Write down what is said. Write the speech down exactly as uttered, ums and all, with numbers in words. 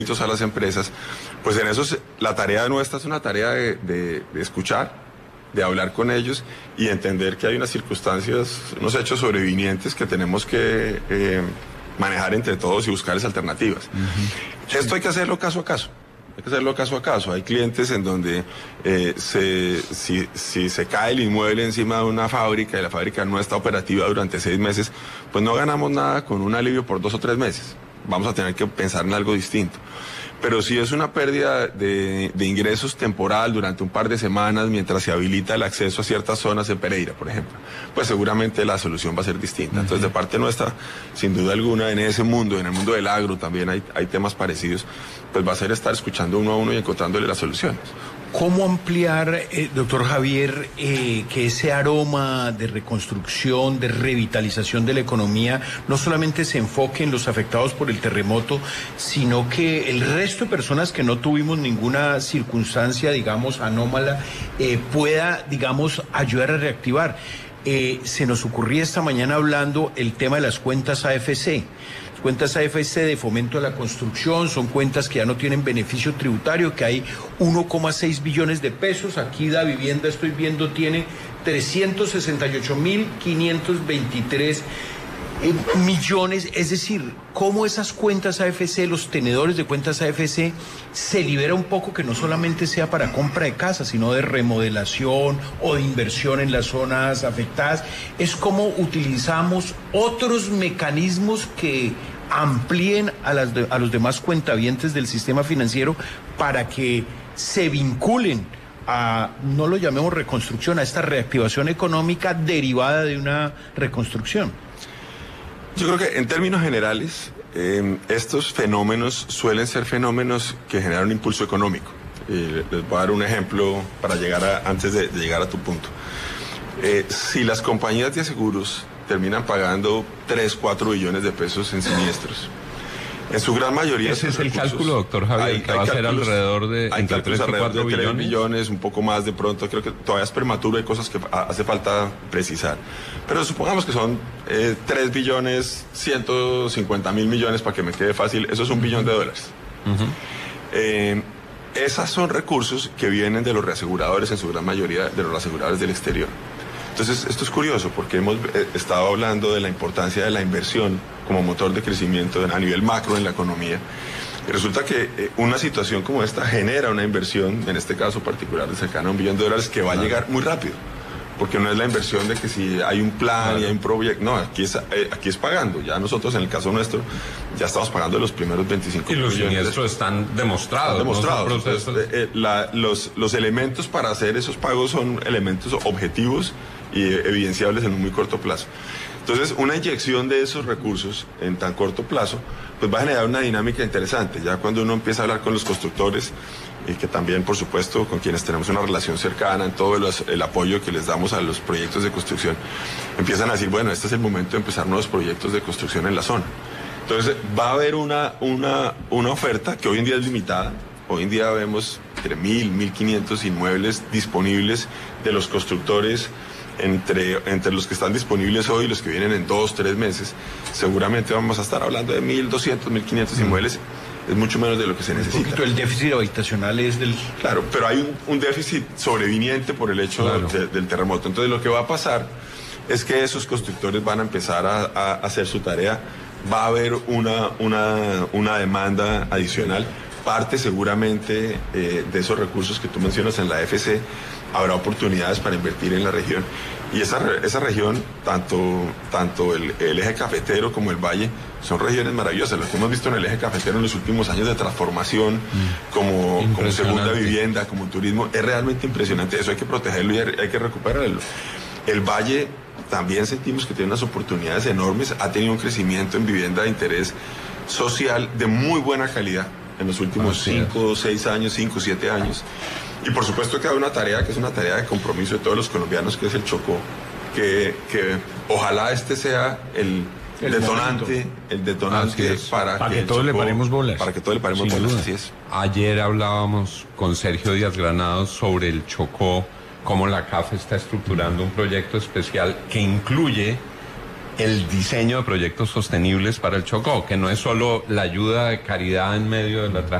a las empresas, pues en eso la tarea nuestra es una tarea de, de, de escuchar, de hablar con ellos y entender que hay unas circunstancias, unos hechos sobrevinientes que tenemos que eh, manejar entre todos y buscarles alternativas. Uh-huh. Esto hay que hacerlo caso a caso. Hay que hacerlo caso a caso. Hay clientes en donde eh, se, si, si se cae el inmueble encima de una fábrica y la fábrica no está operativa durante seis meses, pues no ganamos nada con un alivio por dos o tres meses. Vamos a tener que pensar en algo distinto. Pero si es una pérdida de, de ingresos temporal durante un par de semanas mientras se habilita el acceso a ciertas zonas en Pereira, por ejemplo, pues seguramente la solución va a ser distinta. Uh-huh. Entonces, de parte nuestra, sin duda alguna, en ese mundo, en el mundo del agro también hay, hay temas parecidos, pues va a ser estar escuchando uno a uno y encontrándole las soluciones. ¿Cómo ampliar, eh, doctor Javier, eh, que ese aroma de reconstrucción, de revitalización de la economía, no solamente se enfoque en los afectados por el terremoto, sino que el resto de personas que no tuvimos ninguna circunstancia, digamos, anómala, eh, pueda, digamos, ayudar a reactivar? Eh, se nos ocurría esta mañana hablando el tema de las cuentas A F C. Cuentas A F C de fomento a la construcción, son cuentas que ya no tienen beneficio tributario, que hay uno coma seis billones de pesos. Aquí Da Vivienda, estoy viendo, tiene trescientos sesenta y ocho mil quinientos veintitrés eh, millones. Es decir, cómo esas cuentas A F C, los tenedores de cuentas A F C, se libera un poco, que no solamente sea para compra de casa, sino de remodelación o de inversión en las zonas afectadas. Es como utilizamos otros mecanismos que amplíen a, las de, a los demás cuentavientes del sistema financiero para que se vinculen a, no lo llamemos reconstrucción, a esta reactivación económica derivada de una reconstrucción. Yo creo que en términos generales, eh, estos fenómenos suelen ser fenómenos que generan un impulso económico. Eh, les voy a dar un ejemplo para llegar a, antes de, de llegar a tu punto. Eh, si las compañías de seguros terminan pagando tres, cuatro billones de pesos en siniestros, en su gran mayoría... Ese es el cálculo, doctor Javier, hay, que hay va cálculos, a ser alrededor de hay entre tres y cuatro billones. billones, un poco más de pronto. Creo que todavía es prematuro, hay cosas que hace falta precisar. Pero supongamos que son eh, tres billones, ciento cincuenta mil millones, para que me quede fácil, eso es un billón de dólares. Uh-huh. Eh, esas son recursos que vienen de los reaseguradores, en su gran mayoría de los reaseguradores del exterior. Entonces, esto es curioso porque hemos eh, estado hablando de la importancia de la inversión como motor de crecimiento a nivel macro en la economía. Y resulta que eh, una situación como esta genera una inversión, en este caso particular, de cercana a un billón de dólares, que va a llegar muy rápido. Porque no es la inversión de que si hay un plan y hay un proyecto, no, aquí es, eh, aquí es pagando. Ya nosotros, en el caso nuestro, ya estamos pagando los primeros veinticinco millones. Y los siniestros están demostrados. Están demostrados. ¿No? Entonces, eh, la, los, los elementos para hacer esos pagos son elementos objetivos y evidenciables en un muy corto plazo. Entonces, una inyección de esos recursos en tan corto plazo, pues va a generar una dinámica interesante. Ya cuando uno empieza a hablar con los constructores, y que también, por supuesto, con quienes tenemos una relación cercana en todo los, el apoyo que les damos a los proyectos de construcción, empiezan a decir, bueno, este es el momento de empezar nuevos proyectos de construcción en la zona. Entonces, va a haber una, una, una oferta que hoy en día es limitada. Hoy en día vemos entre mil, mil quinientos inmuebles disponibles de los constructores. Entre, entre los que están disponibles hoy y los que vienen en dos, tres meses, seguramente vamos a estar hablando de mil doscientos, mil quinientos inmuebles. Es mucho menos de lo que se necesita. Un poquito el déficit habitacional es del... Claro, pero hay un, un déficit sobreviniente por el hecho claro. de, del terremoto. Entonces, lo que va a pasar es que esos constructores van a empezar a, a hacer su tarea. Va a haber una, una, una demanda adicional. Parte seguramente eh, de esos recursos que tú mencionas en la A F C, habrá oportunidades para invertir en la región. Y esa, esa región, tanto, tanto el, el eje cafetero como el valle, son regiones maravillosas. Lo que hemos visto en el eje cafetero en los últimos años de transformación, mm. como, como segunda vivienda, como turismo, es realmente impresionante. Eso hay que protegerlo y hay que recuperarlo. El valle también sentimos que tiene unas oportunidades enormes, ha tenido un crecimiento en vivienda de interés social de muy buena calidad en los últimos cinco, seis años, cinco, siete años. Y por supuesto que hay una tarea que es una tarea de compromiso de todos los colombianos, que es el Chocó, que, que ojalá este sea el, el detonante, momento. el detonante para, para que, que todos le paremos bolas. Para que todos le paremos Sin bolas, duda. así es. Ayer hablábamos con Sergio Díaz Granados sobre el Chocó, cómo la C A F está estructurando un proyecto especial que incluye el diseño de proyectos sostenibles para el Chocó, que no es solo la ayuda de caridad en medio de la tragedia